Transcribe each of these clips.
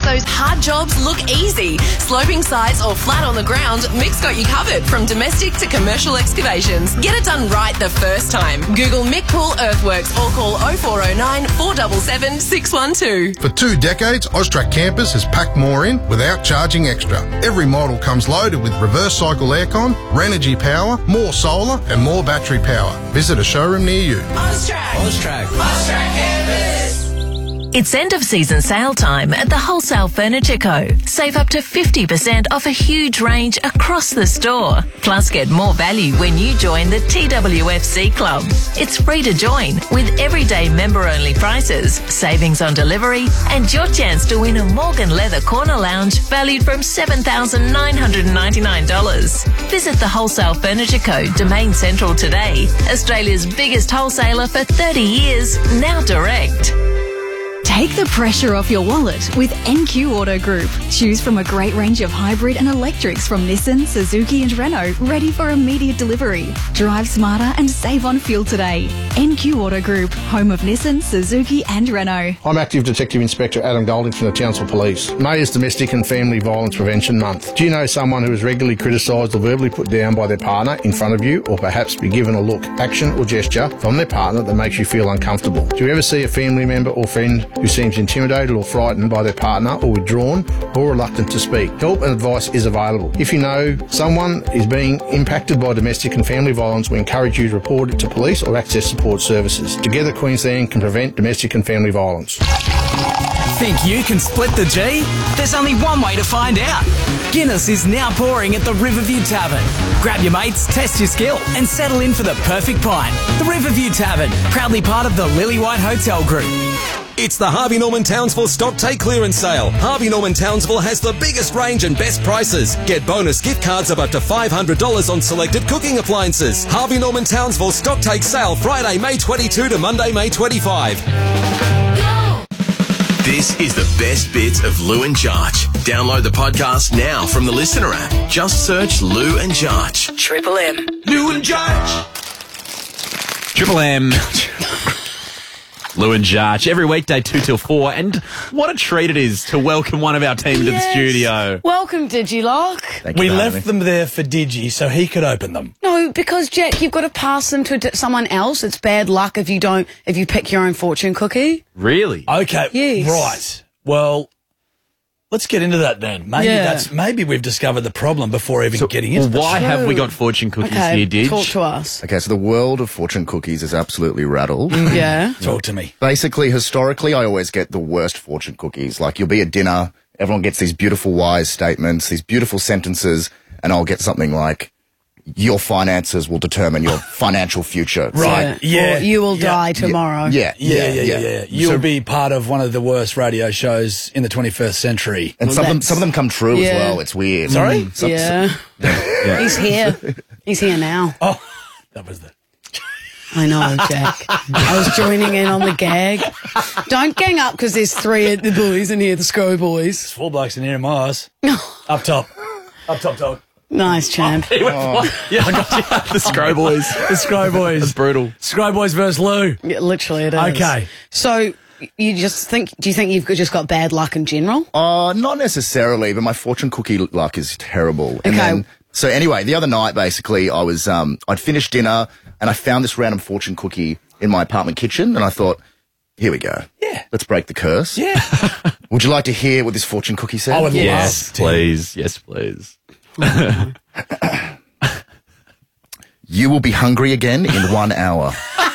those hard jobs look easy. Sloping sites or flat on the ground, Mick's got you covered from domestic to commercial excavations. Get it done right the first time. Google Mick Pool Earthworks or call 0409 477 612. For 2 decades, Austrac Campers has packed more in without charging extra. Every model comes loaded with reverse cycle aircon, Renogy power, more solar and more battery power. Visit a showroom near you. Austrac Campers. It's end of season sale time at the Wholesale Furniture Co. Save up to 50% off a huge range across the store. Plus get more value when you join the TWFC Club. It's free to join with everyday member-only prices, savings on delivery and your chance to win a Morgan Leather Corner Lounge valued from $7,999. Visit the Wholesale Furniture Co. Domain Central today. Australia's biggest wholesaler for 30 years, now direct. Take the pressure off your wallet with NQ Auto Group. Choose from a great range of hybrid and electrics from Nissan, Suzuki and Renault, ready for immediate delivery. Drive smarter and save on fuel today. NQ Auto Group, home of Nissan, Suzuki and Renault. I'm Active Detective Inspector Adam Golding from the Townsville Police. May is Domestic and Family Violence Prevention Month. Do you know someone who is regularly criticised or verbally put down by their partner in front of you, or perhaps be given a look, action or gesture from their partner that makes you feel uncomfortable? Do you ever see a family member or friend who seems intimidated or frightened by their partner, or withdrawn or reluctant to speak? Help and advice is available. If you know someone is being impacted by domestic and family violence, we encourage you to report it to police or access support services. Together, Queensland can prevent domestic and family violence. Think you can split the G? There's only one way to find out. Guinness is now pouring at the Riverview Tavern. Grab your mates, test your skill and settle in for the perfect pint. The Riverview Tavern, proudly part of the Lily White Hotel Group. It's the Harvey Norman Townsville Stock Take Clearance Sale. Harvey Norman Townsville has the biggest range and best prices. Get bonus gift cards of up to $500 on selected cooking appliances. Harvey Norman Townsville Stock Take Sale, Friday, May 22 to Monday, May 25. This is the best bits of Lou and Jarch. Download the podcast now from the Listener app. Just search Lou and Jarch. Triple M. Lou and Jarch. Triple M. Lou and Jarch, every weekday 2 till 4, and what a treat it is to welcome one of our team to the studio. Welcome, Digilock. We left them there for Digi so he could open them. No, because Jack, you've got to pass them to someone else. It's bad luck if you pick your own fortune cookie. Really? Okay, yes. Right. Well, let's get into that then. Maybe we've discovered the problem before even getting into why have we got fortune cookies here, Didge? Talk to us. Okay, so the world of fortune cookies is absolutely rattled. Yeah. Talk to me. Basically, historically, I always get the worst fortune cookies. Like, you'll be at dinner, everyone gets these beautiful wise statements, these beautiful sentences, and I'll get something like, your finances will determine your financial future. Right, yeah. Or you will die tomorrow. Yeah. You'll be part of one of the worst radio shows in the 21st century. And some of them come true as well. It's weird. Sorry? He's here. He's here now. Oh, that was the... I know, Jack. I was joining in on the gag. Don't gang up because there's 3 of the boys in here, the Scro boys. There's 4 blokes in here in Mars. Up top, dog. Nice, champ. Yeah, I got you. The Scro Boys. The Scro Boys. That's brutal. Scro Boys versus Lou. Yeah, literally it is. Okay. So, do you think you've just got bad luck in general? Not necessarily, but my fortune cookie luck is terrible. And so anyway, the other night, basically, I was, I'd finished dinner and I found this random fortune cookie in my apartment kitchen and I thought, here we go. Yeah. Let's break the curse. Yeah. Would you like to hear what this fortune cookie said? I would Yes, please. Yes, please. You will be hungry again in 1 hour.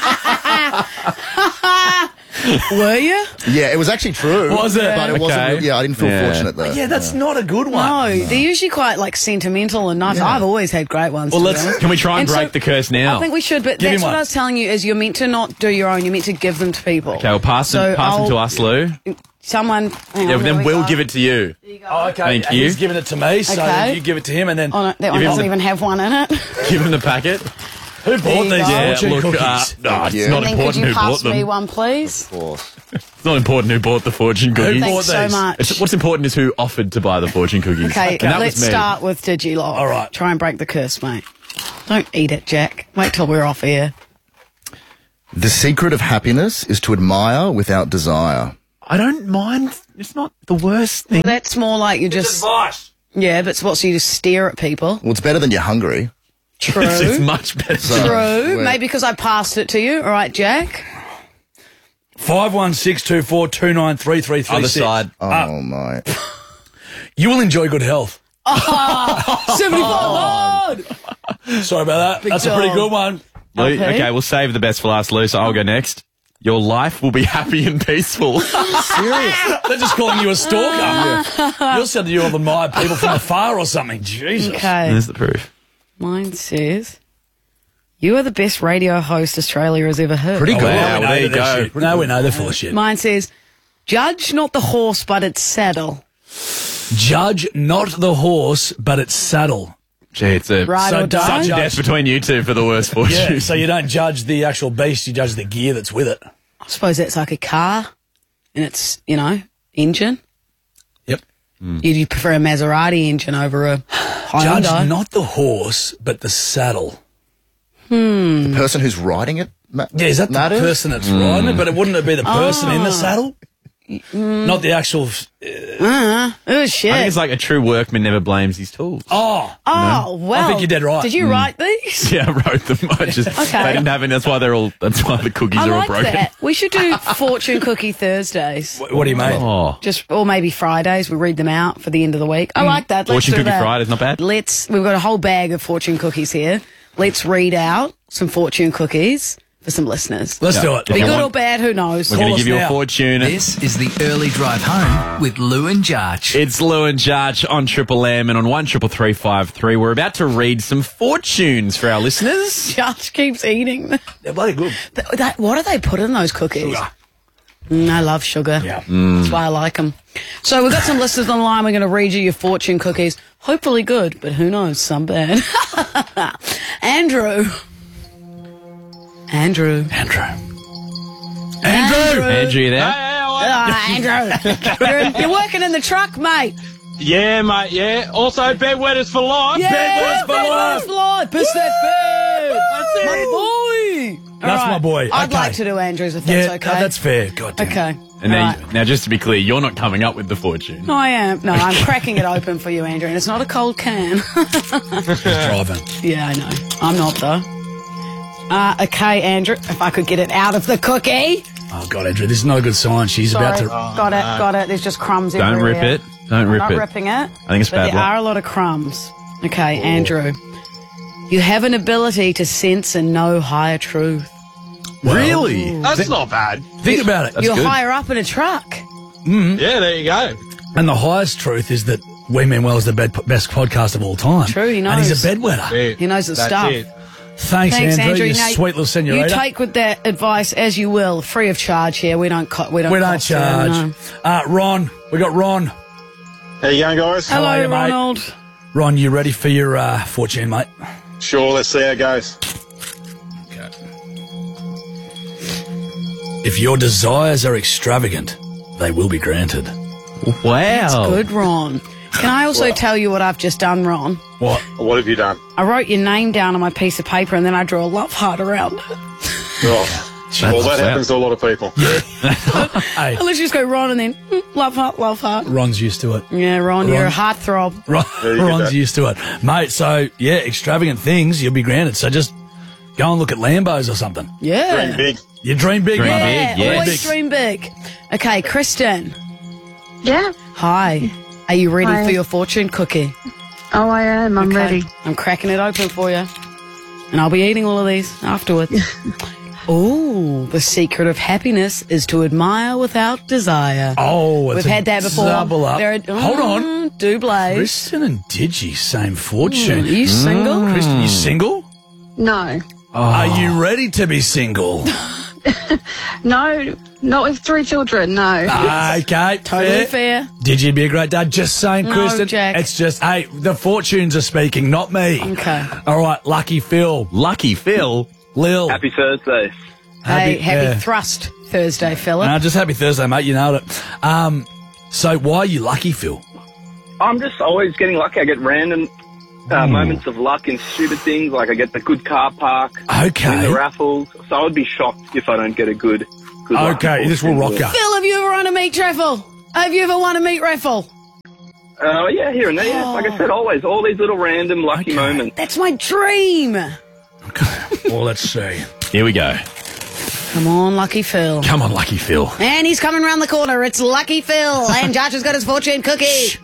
Were you? Yeah, it was actually true. Was it? But it wasn't. Yeah, I didn't feel fortunate though. Yeah, that's not a good one. No, they're usually quite sentimental and nice. I've always had great ones. Well, can we try and break the curse now? I think we should, but that's what I was telling you is you're meant to not do your own. You're meant to give them to people. Okay, well, pass them to us, Lou. Someone. Then we'll give it to you. There you go. Oh, okay. Thank you. He's giving it to me, so you give it to him, and then that one doesn't even have one in it. Give him the packet. Who bought these fortune cookies? It's not And then could important you who bought pass them. me one, please? Of course. It's not important who bought the fortune cookies. Thanks so much. What's important is who offered to buy the fortune cookies. Okay, and that let's was me. start with Digilock. All right. Try and break the curse, mate. Don't eat it, Jack. Wait till we're off air. The secret of happiness is to admire without desire. I don't mind It's not the worst thing. That's more like you just... advice. Yeah, but it's what, so you just stare at people? Well, it's better than you're hungry. True. It's much better. True. Maybe because I passed it to you. All right, Jack. 51624293336. Other side. Oh, mate. You will enjoy good health. Oh, 75 Sorry about that. That's a pretty good one. Lou, okay, we'll save the best for last, Lou, so I'll go next. Your life will be happy and peaceful. Serious? They're just calling you a stalker. You're said that you admire people from afar or something. Jesus. Okay. There's the proof. Mine says, you are the best radio host Australia has ever heard. Pretty good. Wow, there you go. No, we know they're full of shit. Mine says, judge not the horse, but its saddle. Judge not the horse, but its saddle. Gee, it's a Right or die? sudden death between you two for the worst fortune. Yeah, so you don't judge the actual beast, you judge the gear that's with it. I suppose that's like a car and its, engine. Yep. You prefer a Maserati engine over a Hyundai. Judge not the horse, but the saddle. The person who's riding it Yeah, is that the person that's riding it? But wouldn't it be the person in the saddle? Not the actual... Oh, shit. I think it's like a true workman never blames his tools. Oh. Oh, well. I think you're dead right. Did you write these? Yeah, I wrote them. I just Okay. they didn't have any. That's why the cookies I are all like broken. that. We should do Fortune Cookie Thursdays. What do you mean? Oh. Or maybe Fridays. We read them out for the end of the week. I like that. Let's Fortune do Cookie that. Friday's not bad. We've got a whole bag of fortune cookies here. Let's read out some fortune cookies for some listeners. Let's do it. Be good or bad, who knows? We're going to give you a fortune. This is the early drive home with Lou and Jarch. It's Lou and Jarch on Triple M and on 133353. We're about to read some fortunes for our listeners. Josh keeps eating them. They're bloody good. What do they put in those cookies? Sugar. I love sugar. Yeah. That's why I like them. So we've got some listeners online. We're going to read you your fortune cookies. Hopefully good, but who knows, some bad. Andrew. Andrew, you there? Andrew. You're working in the truck, mate. Yeah, mate, yeah. Also, bedwetters for life. Yeah, Bedwetters for life. Piss that bed. My boy. That's All right. my boy. I'd Okay. like to do Andrew's if Yeah, that's okay. no, that's fair. God damn. Okay. And All then, right. now, just to be clear, you're not coming up with the fortune. No, I am. No, I'm cracking it open for you, Andrew, and it's not a cold can. He's driving. Yeah, I know. I'm not, though. Okay, Andrew, if I could get it out of the cookie. Oh, God, Andrew, this is not a good sign. She's Sorry, about to... got it. There's just crumbs Don't everywhere. rip it. Don't I'm rip not it. ripping it. I think it's but bad there luck. are a lot of crumbs. Okay, Andrew. You have an ability to sense and know higher truth. Really? That's not bad. Think about it. You're good. higher up in a truck. Yeah, there you go. And the highest truth is that We Mean Well is the best podcast of all time. True, he knows. And he's a bedwetter. He knows the stuff. Thanks, Andrew. You Now, sweet little senorita. You take with that advice as you will, free of charge here. We don't we don't cost you, charge. no. Ron, we got Ron. How you going, guys? Hello, are you, mate? Ronald. Ron, you ready for your fortune, mate? Sure, let's see how it goes. If your desires are extravagant, they will be granted. Wow. That's good, Ron. Can I also tell you what I've just done, Ron? What? What have you done? I wrote your name down on my piece of paper and then I drew a love heart around it. Oh. Well, that happens to a lot of people. Hey, Let's just go Ron and then love heart, love heart. Ron's used to it. Yeah, Ron, you're a heartthrob. you get Ron's that. used to it. Mate, so, yeah, extravagant things, you'll be granted. So just go and look at Lambos or something. Yeah. Dream big. You dream big, Dream mate. big, yes. Always dream big. Okay, Kristen. Yeah. Hi. Are you ready Hi. for your fortune cookie? Oh, I am. I'm Okay. ready. I'm cracking it open for you. And I'll be eating all of these afterwards. Ooh, the secret of happiness is to admire without desire. Oh, it's We've had that before. Double up. There Hold on. Doubles. Kristen and Digi, same fortune. Are you single? Kristen, you single? No. Are you ready to be single? No, not with 3 children, no. Okay, Totally fair. Did you be a great dad? Just saying, No, Kristen. Jack. It's just, hey, the fortunes are speaking, not me. Okay. All right, Lucky Phil. Lucky Phil. Lil. Happy Thursday. Happy yeah. Thrust Thursday, Philip. Nah, just happy Thursday, mate. You nailed it. So why are you lucky, Phil? I'm just always getting lucky. I get random moments of luck in stupid things, like I get the good car park, Okay. win the raffles. So I would be shocked if I don't get a good luck Okay, this will rock fortune. you. Phil, have you ever run a meat trifle? Have you ever won a meat raffle? Yeah, here and there. Yeah. Like I said, always all these little random lucky moments. That's my dream. Well, let's see. Here we go. Come on, Lucky Phil. Come on, Lucky Phil. And he's coming around the corner. It's Lucky Phil. And Josh has got his fortune cookie.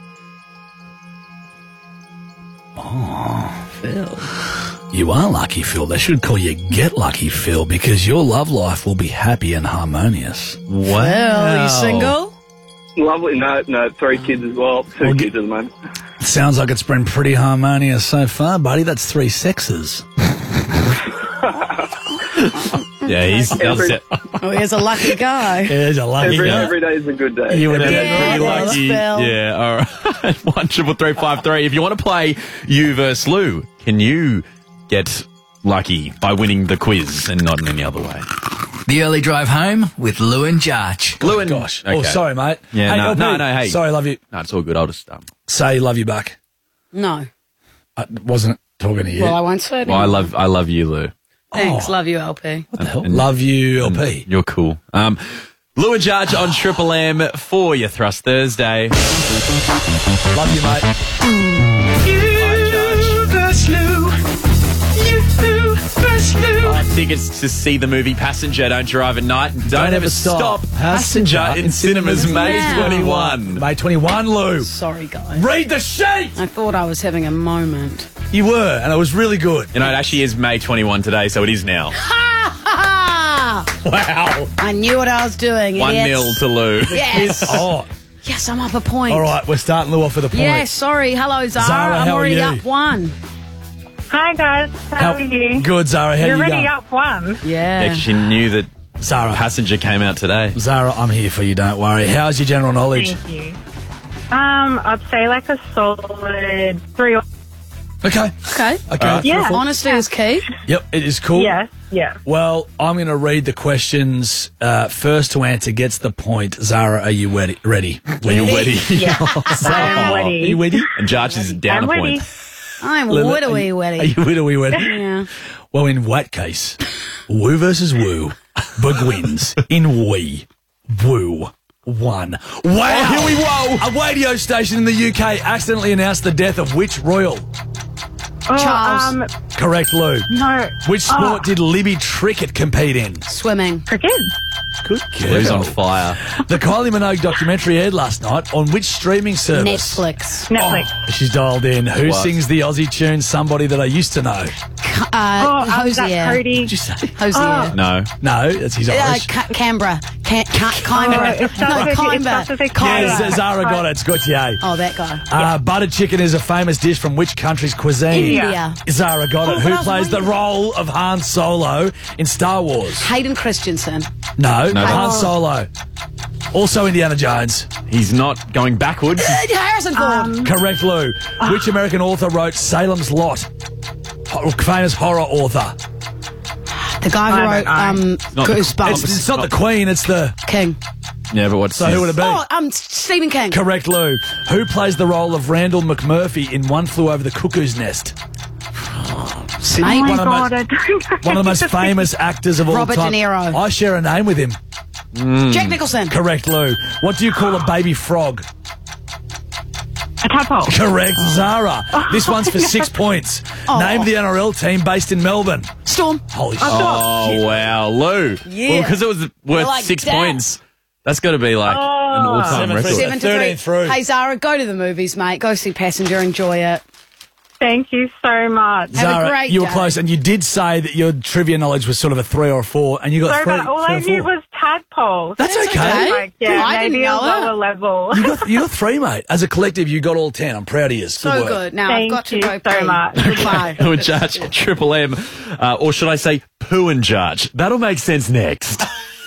Oh, Phil. You are Lucky Phil. They should call you Get Lucky Phil because your love life will be happy and harmonious. Wow. Well, you single? Lovely. No, 3 kids as well. 2 kids at the moment. Sounds like it's been pretty harmonious so far, buddy. That's 3 sexes. Yeah, he's Oh, he's a lucky guy. He's a lucky guy. Every day is a good day. You would have Yeah, been pretty lucky. Phil. Yeah, all right. 13353. If you want to play you versus Lou, can you get lucky by winning the quiz and not in any other way? The early drive home with Lou and Jarch. Lou and gosh. Okay. Oh, sorry, mate. Yeah, hey, no, LP, no, hey. Sorry, love you. No, it's all good. I'll just say love you back. No. I wasn't talking to you. Well, I won't say it Well, anymore. I love you, Lou. Thanks. Love you, LP. What the hell? Love you, LP. You're cool. Lou and Judge on Triple M for your Thrust Thursday. Love you, mate. You versus Lou. You versus Lou. Tickets to see the movie Passenger, Don't Drive at Night. Don't ever stop. Passenger in cinemas May Wow. 21. May 21, Lou. Sorry, guys. Read the sheet! I thought I was having a moment. You were, and it was really good. You know, it actually is May 21 today, so it is now. Wow. I knew what I was doing. 1-0 to Lou. Yes. Oh. Yes, I'm up a point. All right, we're starting Lou off with a point. Yes, sorry. Hello, Zara. Zara, I'm how are already you? up 1. Hi guys, how are you? Good, Zara. How You're you already going? up 1. Yeah. Yeah, she knew that Zara. Passenger came out today. Zara, I'm here for you, don't worry. How's your general knowledge? Thank you. I'd say like a solid 3 or... Okay. Okay. Okay. Yeah. Honesty is key. Yep, it is cool. Yes, yeah. Well, I'm going to read the questions. First to answer gets the point. Zara, are you ready? Are you ready? Yeah, I'm ready. Are you ready? And Jarch is down I'm a ready. point. I'm Lynette, widowy Are you widowy ready? Yeah. Well, in that case, Woo versus Woo. Big wins in Wee. Woo. 1. Wow! Oh, here we go. A radio station in the UK accidentally announced the death of which royal? Charles. Correct, Lou. No. Which sport did Libby Trickett compete in? Swimming. Cricket. Good Lou's girl. on fire. The Kylie Minogue documentary aired last night on which streaming service? Netflix. Netflix. Oh, she's dialed in. Who What? sings the Aussie tune Somebody That I Used to Know? Is that Hosier. Cody? Did you say? Hosier. No. No, that's his Irish. Canberra. Canberra. It starts with- it Canberra. starts with a K. Yes, Zara got it. It's Gautier. Oh, that guy. Buttered chicken is a famous dish from which country's cuisine? India. Zara got it. Oh, but Who I was plays the wondering. role of Han Solo in Star Wars? Hayden Christensen. No, No, Han Oh. Solo. Also Indiana Jones. He's not going backwards. Harrison Ford. Correct, Lou. Which American author wrote Salem's Lot? Famous horror author. The guy who wrote not the- Goosebumps. It's not the Queen, it's the... King. Yeah, but what's So who would it be? Oh, Stephen King. Correct, Lou. Who plays the role of Randall McMurphy in One Flew Over the Cuckoo's Nest? Snake. Oh my One of the God, most- I don't know. One of the most famous actors of all Robert De time. Niro. I share a name with him. Jack Nicholson. Correct, Lou. What do you call a baby frog? A tadpole. Correct, Zara. This one's for 6 points. Name the NRL team based in Melbourne. Storm. Holy shit. Oh, wow. Lou. Yeah. Well, because it was worth Like 6 that. points. That's got to be like an all-time 7 record. 7 to 13 3. through. Hey, Zara, go to the movies, mate. Go see Passenger. Enjoy it. Thank you so much. Have a Zara, great you were day. close, and you did say that your trivia knowledge was sort of a 3 or a 4, and you got Sorry, 3. but all three I or knew 4. was tadpoles. That's okay. Like, yeah, I didn't maybe a know that. lower level. You got 3, mate. As a collective, you got all 10. I'm proud of you. So work. good. Now Thank I've got to you go so pee. much. Goodbye. Lou and Judge, Triple M. Or should I say Poo and Judge? That'll make sense next.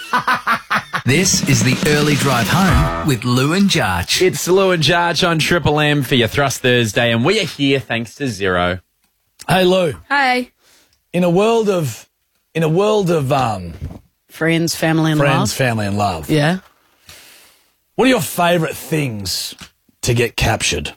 This is the early drive home with Lou and Jarch. It's Lou and Judge on Triple M for your Thrust Thursday, and we are here thanks to Zero. Hey, Lou. Hey. In a world of Friends, family, and friends, love. family, and love. Yeah. What are your favourite things to get captured?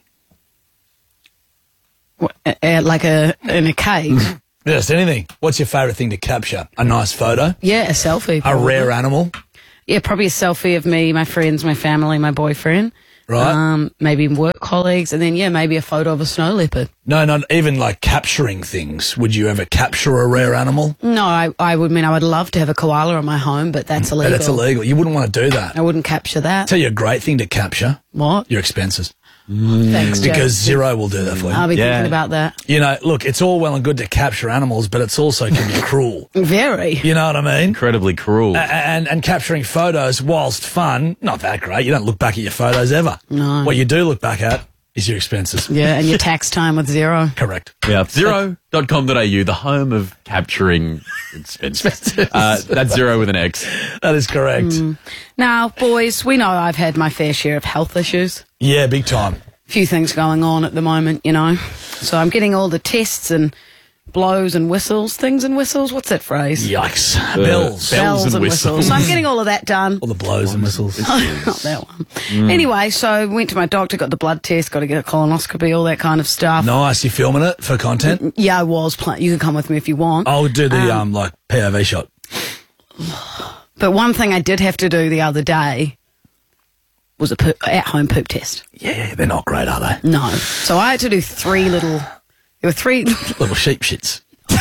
Like in a cave. Just anything. What's your favourite thing to capture? A nice photo? Yeah, a selfie. A probably. rare animal? Yeah, probably a selfie of me, my friends, my family, my boyfriend. Right. Maybe work colleagues, and then, maybe a photo of a snow leopard. No, not even like capturing things. Would you ever capture a rare animal? No, I would love to have a koala in my home, but that's illegal. But that's illegal. You wouldn't want to do that. I wouldn't capture that. Tell you a great thing to capture. What? Your expenses. Thanks, Joe. Because Zero will do that for you. I'll be thinking about that. You know, look, it's all well and good to capture animals, but it's also can be cruel. Very. You know what I mean? Incredibly cruel. And capturing photos, whilst fun, not that great. You don't look back at your photos ever. No. What you do look back at is your expenses. Yeah, and your tax time with Xero. Correct. Yeah, Xero.com.au, the home of capturing expenses. That's Xero with an X. That is correct. Now, boys, we know I've had my fair share of health issues. Yeah, big time. Few things going on at the moment, So I'm getting all the tests and blows and whistles, things and whistles. What's that phrase? Yikes. Bells and whistles. So I'm getting all of that done. All the blows and whistles. Not that one. Anyway, so went to my doctor, got the blood test, got to get a colonoscopy, all that kind of stuff. Nice. You filming it for content? Yeah, I was. You can come with me if you want. I'll do the POV shot. But one thing I did have to do the other day was a at-home poop test. Yeah, they're not great, are they? No. So I had to do there were three little sheep shits.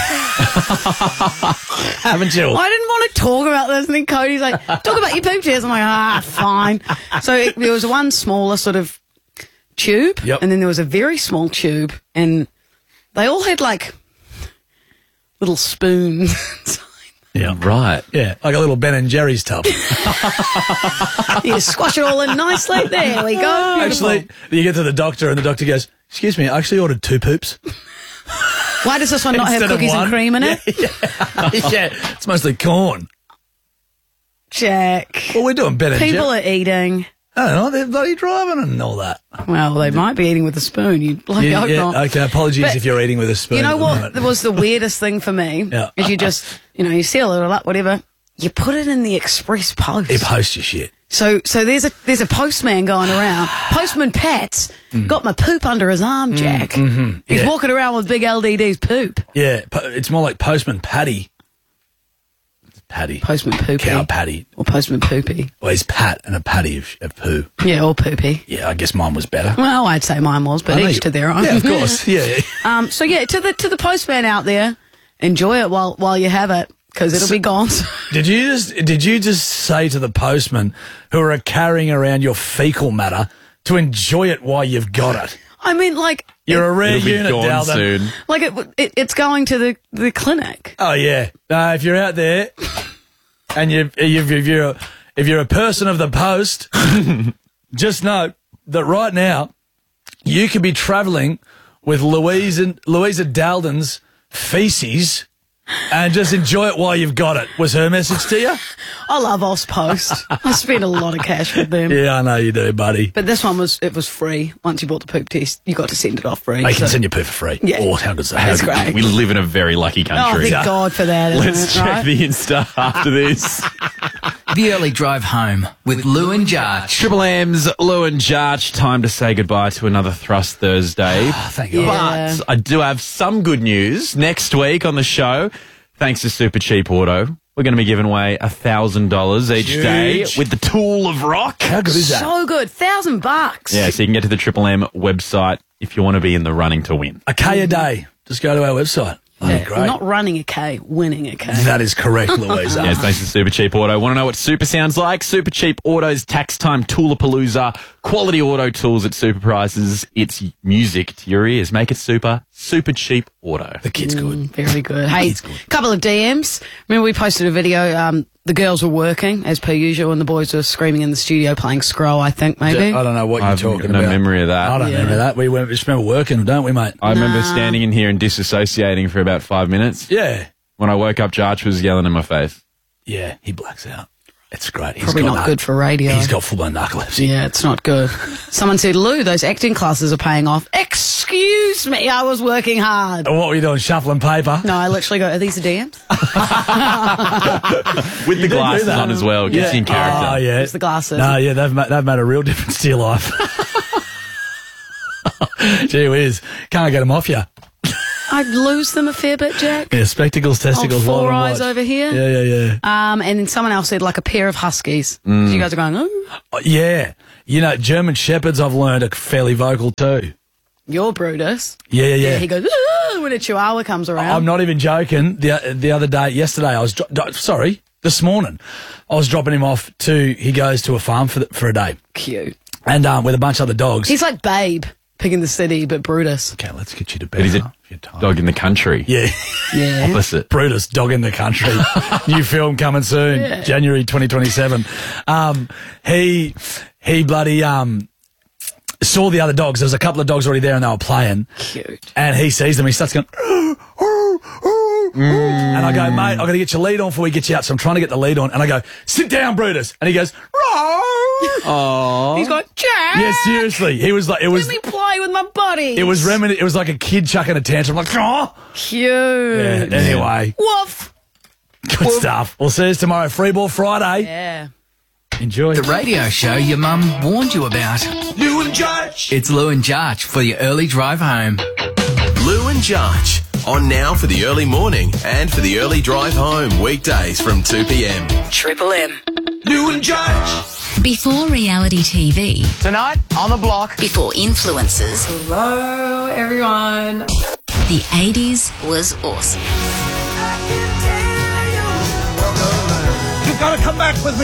Haven't you? I didn't want to talk about this, and then Cody's like, talk about your poop test. I'm like, fine. So there was one smaller sort of tube, and then there was a very small tube, and they all had like little spoons. Yeah, right. Yeah, like a little Ben and Jerry's tub. You squash it all in nicely. There we go. Actually, you get to the doctor and the doctor goes, excuse me, I actually ordered 2 poops. Why does this one not have cookies and cream in it? Yeah, it's mostly corn. Jack. Well, we're doing Ben and Jerry. People are eating. I don't know, they're bloody driving and all that. Well, they might be eating with a spoon. You bloody hope not. Okay, apologies but if you're eating with a spoon. You know what was the weirdest thing for me? Is you just, you seal it all up, whatever. You put it in the express post. It posts your shit. So there's a postman going around. Postman Pat's got my poop under his arm, Jack. He's walking around with big LDD's poop. Yeah, it's more like Postman Patty. Patty. Postman Poopy. Cow Patty. Or Postman Poopy. Well, he's Pat and a patty of poo. Yeah, or poopy. Yeah, I guess mine was better. Well, I'd say mine was, but each to their own. Yeah, of course. Yeah. So yeah, to the postman out there, enjoy it while you have it, because it'll be gone. Did you just say to the postman who are carrying around your fecal matter to enjoy it while you've got it? I mean, like... You're a rare it'll be unit, gone Dalton. soon. Like, it's going to the clinic. Oh, yeah. If you're out there and if you're a person of the post, just know that right now you could be travelling with Louisa Dalton's feces and just enjoy it while you've got it, was her message to you? I love Ozpost. I spend a lot of cash with them. Yeah, I know you do, buddy. But this one was free. Once you bought the poop test, you got to send it off free. They can send you poop for free. Yeah. Oh, how good's that? That's great. We live in a very lucky country. Oh, thank God for that. Let's check the Insta after this. The early drive home with Lou and Jarch. Triple M's Lou and Jarch. Time to say goodbye to another Thrust Thursday. Thank God. Yeah. But I do have some good news. Next week on the show, thanks to Super Cheap Auto, we're going to be giving away $1,000 each day with the tool of rock. How good is that? So good. $1,000. Yeah, so you can get to the Triple M website if you want to be in the running to win. A K a day. Just go to our website. That'd be great. Not running a K, winning a K. That is correct, Louisa. Yes, thanks to Super Cheap Auto. Want to know what super sounds like? Super Cheap Auto's Tax Time Toolapalooza. Quality auto tools at super prices. It's music to your ears. Make it super. Super Cheap Auto. The kid's good. Very good. Hey, couple of DMs. Remember we posted a video, the girls were working, as per usual, and the boys were screaming in the studio playing Scroll, I think, maybe. I don't know what you're talking no about. memory of that. I don't remember that. We just remember working, don't we, mate? I remember standing in here and disassociating for about 5 minutes. Yeah. When I woke up, Jarch was yelling in my face. Yeah, he blacks out. It's great. Probably not good for radio. He's got full-blown narcolepsy. Yeah, it's not good. Someone said, Lou, those acting classes are paying off. Excuse me, I was working hard. And what were you doing, shuffling paper? No, I literally go, are these the DMs? With the glasses on as well. Gets you in character. Oh, yeah. It's the glasses. No, yeah, they've made a real difference to your life. Gee whiz. Can't get them off you. I'd lose them a fair bit, Jack. Yeah, spectacles, testicles, Old Four white and Eyes white. over here. Yeah. And then someone else said like a pair of huskies. You guys are going, oh. Oh, yeah. You know, German Shepherds, I've learned, are fairly vocal too. You're Brutus. Yeah. He goes, "Ah," when a chihuahua comes around. I'm not even joking. The other day, yesterday, this morning, I was dropping him off he goes to a farm for a day. Cute. And with a bunch of other dogs. He's like Babe, Pig in the City, but Brutus. Okay, let's get you to bed. But is it Dog in the Country? Yeah. Yeah. Opposite. Brutus, Dog in the Country. New film coming soon, January 2027. He bloody saw the other dogs. There was a couple of dogs already there and they were playing. Cute. And he sees them. He starts going, and I go, mate, I've got to get your lead on before we get you out. So I'm trying to get the lead on. And I go, sit down, Brutus. And he goes, oh. He's going, Jack. Yeah, seriously. He was like, Let me play with my buddies. It was like a kid chucking a tantrum. Like, oh. Cute. Yeah, anyway. Woof. Good stuff. We'll see you tomorrow. Free Ball Friday. Yeah. Enjoy. The radio show your mum warned you about. Lou and Judge. It's Lou and Jarch for your early drive home. Lou and Judge. On now for the early morning and for the early drive home. Weekdays from 2 p.m. Triple M. Lou and Judge. Before reality TV. Tonight on the block. Before influencers. Hello, everyone. The 80s was awesome. You've got to come back with me.